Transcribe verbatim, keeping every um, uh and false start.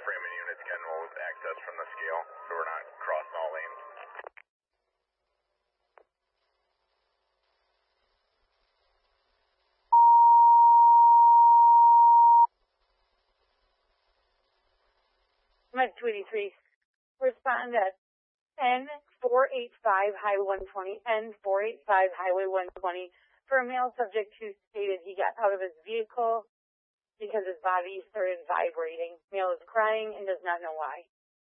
framing units again will access from the scale, so we're not crossing all lanes. Med two eighty-three, respond at N four eighty-five Highway one twenty, N four eighty-five Highway one twenty, for a male subject who stated he got out of his vehicle because his body started vibrating. Male is crying and does not know why.